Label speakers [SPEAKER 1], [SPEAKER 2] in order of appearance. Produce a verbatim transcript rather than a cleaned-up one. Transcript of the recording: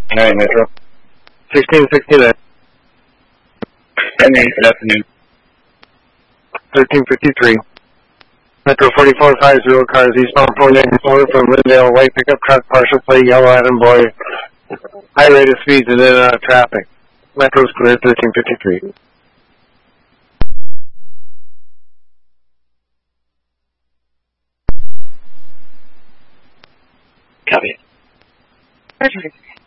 [SPEAKER 1] Alright, Metro.
[SPEAKER 2] sixteen sixty-nine.
[SPEAKER 1] Good afternoon.
[SPEAKER 2] thirteen fifty-three. Metro forty-four fifty, cars eastbound four ninety-four from Lindale, white pickup truck, partial plate, yellow Adam boy, high rate of speeds and in and out of traffic. Metro's clear, thirteen fifty-three.
[SPEAKER 1] Copy.
[SPEAKER 3] Roger.